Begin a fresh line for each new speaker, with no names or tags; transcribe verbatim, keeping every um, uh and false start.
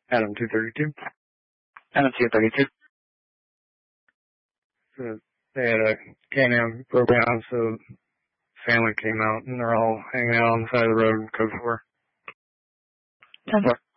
Adam two thirty-two.
Adam two thirty-two.
So they had a Can-Am broke down, so family came out and they're all hanging out on the side of the road in code four.
ten four.